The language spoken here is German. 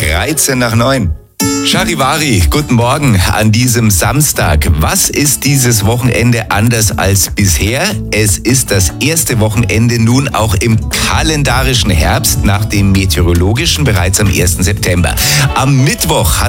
13 nach 9. Charivari, guten Morgen an diesem Samstag. Was ist dieses Wochenende anders als bisher? Es ist das erste Wochenende nun auch im kalendarischen Herbst, nach dem meteorologischen bereits am 1. September. Am Mittwoch hat